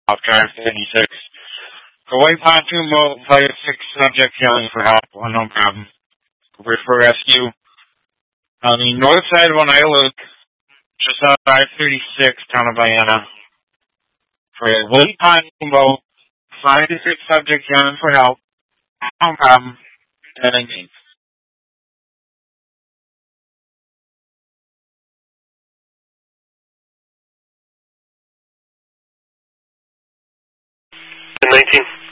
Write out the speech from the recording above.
Off Drive 36. The white pontoon boat, flight 6 subject yelling for help. Oh, no problem. Wait for rescue. On the north side of Oneida Loop, just off I-36, town of Vienna. For a white pontoon boat, 5 to 6 subject yelling for help. No problem. Heading east. 19.